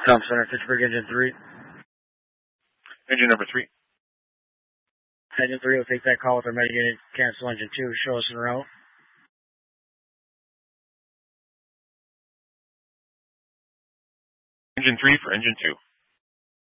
Com Center, Fitchburg, Engine 3. Engine number 3. Engine 3 will take that call with our mitigated cancel engine 2. Show us en route. Engine 3 for engine 2.